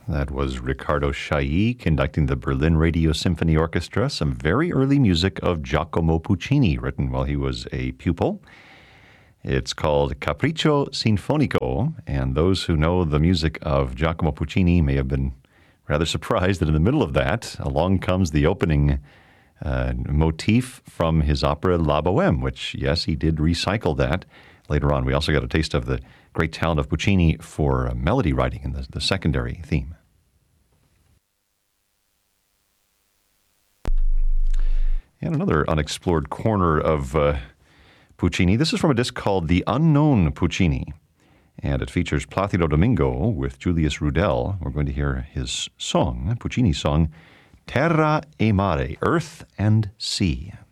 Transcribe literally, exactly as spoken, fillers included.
That was Riccardo Chailly conducting the Berlin Radio Symphony Orchestra, some very early music of Giacomo Puccini, written while he was a pupil. It's called Capriccio Sinfonico, and those who know the music of Giacomo Puccini may have been rather surprised that in the middle of that, along comes the opening uh, motif from his opera La Bohème, which, yes, he did recycle that later on. We also got a taste of the great talent of Puccini for uh, melody writing in the, the secondary theme. And another unexplored corner of uh, Puccini. This is from a disc called The Unknown Puccini, and it features Placido Domingo with Julius Rudel. We're going to hear his song, Puccini's song, Terra e Mare, Earth and Sea.